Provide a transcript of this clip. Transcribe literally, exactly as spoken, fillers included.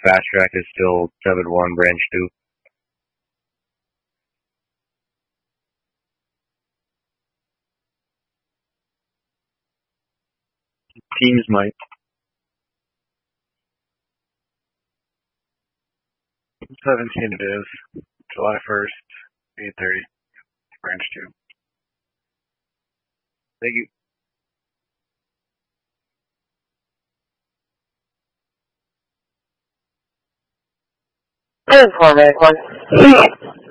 fast track is still seven one branch two. Teams might. Seventeen it is. July first, eight thirty, branch two. Thank you. Ten four eight one.